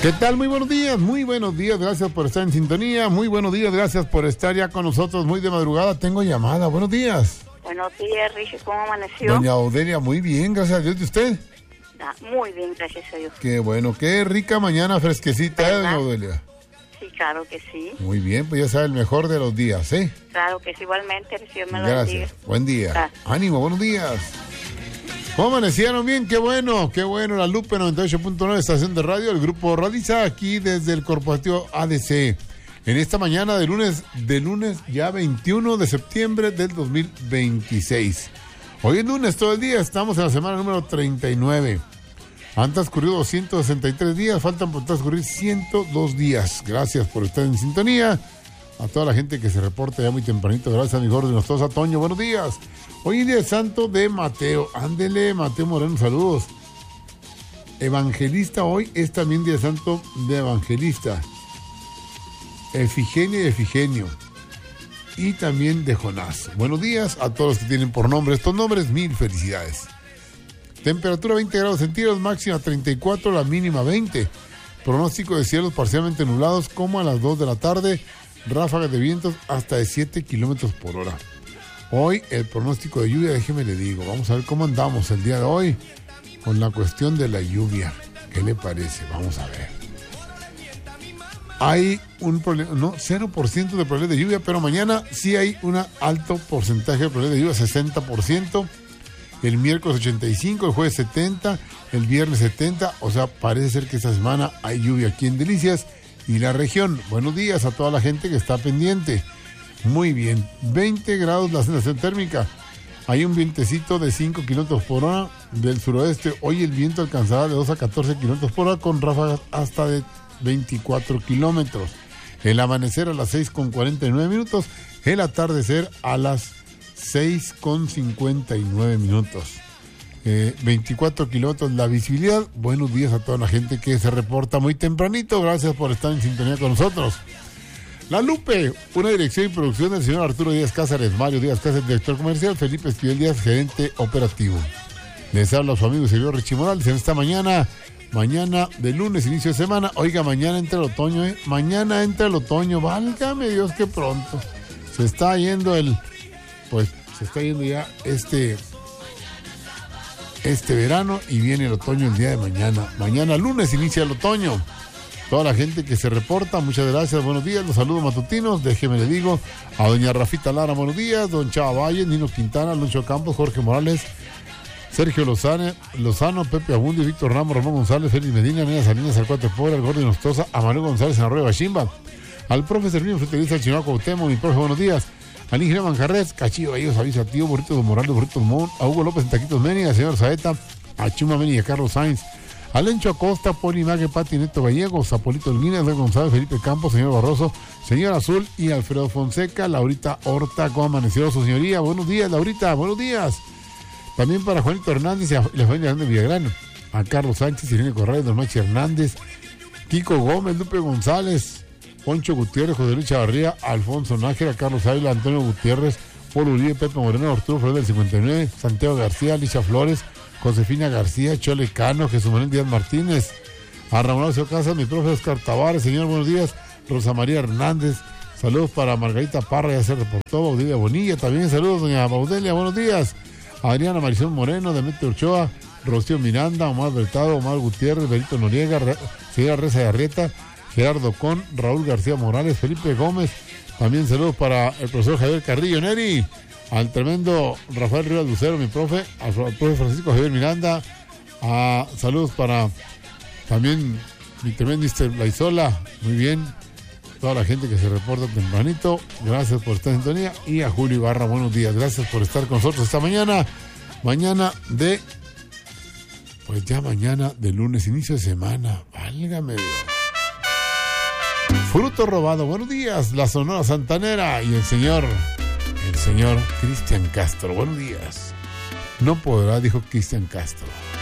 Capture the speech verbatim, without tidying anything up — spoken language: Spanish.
¿Qué tal? Muy buenos días, muy buenos días, gracias por estar en sintonía, muy buenos días, gracias por estar ya con nosotros, muy de madrugada, tengo llamada, buenos días. Buenos días, Richie, ¿cómo amaneció? Doña Odelia, muy bien, gracias a Dios, ¿y usted? Ah, muy bien, gracias a Dios. Qué bueno, qué rica mañana fresquecita, ¿eh, doña Odelia? Sí, claro que sí. Muy bien, pues ya sabe, el mejor de los días, ¿eh? Claro que sí, igualmente, Dios me lo Gracias, bendiga. buen día, Ah. ánimo, buenos días. ¿Cómo amanecieron? Bien, qué bueno, qué bueno. La Lupe noventa y ocho punto nueve, estación de radio, el grupo Radiza, aquí desde el corporativo A D C. En esta mañana de lunes, de lunes ya veintiuno de septiembre del dos mil veintiséis. Hoy es lunes todo el día, estamos en la semana número treinta y nueve. Han transcurrido doscientos sesenta y tres días, faltan por transcurrir ciento dos días. Gracias por estar en sintonía. A toda la gente que se reporta ya muy tempranito, gracias a mi gordo y nostrosa Toño, buenos días. Hoy es día de santo de Mateo, ándele, Mateo Moreno, saludos. Evangelista, hoy es también día de santo de Evangelista. Efigenia y Efigenio. Y también de Jonás. Buenos días a todos los que tienen por nombre estos nombres, mil felicidades. Temperatura veinte grados centígrados, máxima treinta y cuatro, la mínima veinte. Pronóstico de cielos parcialmente nublados como a las dos de la tarde. Ráfagas de vientos hasta de siete kilómetros por hora. Hoy el pronóstico de lluvia, déjeme le digo, vamos a ver cómo andamos el día de hoy con la cuestión de la lluvia. ¿Qué le parece? Vamos a ver. Hay un problema, no, cero por ciento de probabilidad de lluvia, pero mañana sí hay un alto porcentaje de probabilidad de lluvia, sesenta por ciento. El miércoles ochenta y cinco, el jueves setenta, el viernes setenta, o sea, parece ser que esta semana hay lluvia aquí en Delicias y la región. Buenos días a toda la gente que está pendiente. Muy bien, veinte grados la sensación térmica. Hay un vientecito de cinco kilómetros por hora del suroeste. Hoy el viento alcanzará de dos a catorce kilómetros por hora con ráfagas hasta de veinticuatro kilómetros. El amanecer a las seis con cuarenta y nueve minutos. El atardecer a las seis con cincuenta y nueve minutos. Eh, veinticuatro kilómetros la visibilidad. Buenos días a toda la gente que se reporta muy tempranito. Gracias por estar en sintonía con nosotros. La Lupe, una dirección y producción del señor Arturo Díaz Cázares, Mario Díaz Cázares, director comercial, Felipe Esquivel Díaz, gerente operativo. Les habla a su amigo señor Richie Morales en esta mañana, mañana de lunes, inicio de semana. Oiga, mañana entra el otoño, ¿eh? Mañana entra el otoño, válgame Dios, que pronto. Se está yendo el, pues, se está yendo ya este, este verano y viene el otoño el día de mañana. Mañana lunes inicia el otoño. Toda la gente que se reporta, muchas gracias, buenos días, los saludos matutinos, déjeme le digo, a doña Rafita Lara, buenos días, don Chava Valle, Nino Quintana, Lucho Campos, Jorge Morales, Sergio Lozano, Lozano, Pepe Abundi, Víctor Ramos, Ramón González, Félix Medina, Nena Salinas, Alcuate Pobre, al Gordo y Nostrosa, a Manuel González en Arroyo Bachimba, al profe Servino Fruterista, al Chinoaco Cuauhtémoc, mi profe, buenos días, al ingeniero Manjarres, Cachillo, Ellos, Aviso, a Tío, Burrito de Morales, Burrito Mon, a Hugo López en Taquitos Meni, al señor Saeta, a Chuma Meni y a Carlos Sainz, Alencho Acosta, Poli Mague, Pati Neto Gallegos, Apolito Olguín, Andrés González, Felipe Campos, señor Barroso, señor Azul y Alfredo Fonseca, Laurita Horta, ¿cómo amaneció su señoría? Buenos días, Laurita, buenos días. También para Juanito Hernández y a la familia Hernández Villagrán, a Carlos Sánchez, Irene Corrales, Don Machi Hernández, Kiko Gómez, Lupe González, Poncho Gutiérrez, José Luis Chavarría, Alfonso Nájera, Carlos Ávila, Antonio Gutiérrez, Paul Uribe, Pepe Moreno, Arturo Flores del cincuenta y nueve, Santiago García, Alicia Flores, Josefina García, Chole Cano, Jesús Manuel Díaz Martínez, a Ramón Alcio Casas, mi profe Oscar Tavares, señor, buenos días, Rosa María Hernández, saludos para Margarita Parra, ya se reportó, Baudelia Bonilla, también saludos, doña Baudelia, buenos días, Adriana Marisol Moreno, Demetrio Ochoa, Rocío Miranda, Omar Bertado, Omar Gutiérrez, Benito Noriega, Re, señora Reza de Arrieta, Gerardo Con, Raúl García Morales, Felipe Gómez, también saludos para el profesor Javier Carrillo, Neri, al tremendo Rafael Rivas Lucero, mi profe, al profe Francisco Javier Miranda, a saludos para también mi tremendo mister Laizola, muy bien, toda la gente que se reporta tempranito, gracias por estar en sintonía, y a Julio Ibarra, buenos días, gracias por estar con nosotros esta mañana, mañana de, pues ya mañana de lunes, inicio de semana, válgame Dios. Fruto robado, buenos días, la Sonora Santanera y el señor... El señor Cristian Castro, buenos días. No podrá, dijo Cristian Castro.